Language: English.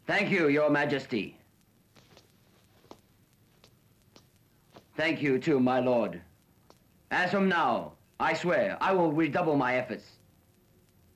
Thank you, Your Majesty. Thank you, too, my lord. As from now, I swear I will redouble my efforts